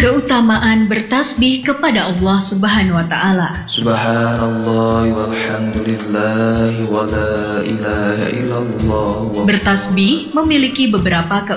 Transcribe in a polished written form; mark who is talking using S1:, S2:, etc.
S1: Keutamaan bertasbih kepada Allah Subhanahu wa taala.
S2: Subhanallah walhamdulillah wa la ilaha illallah.
S1: Bertasbih memiliki beberapa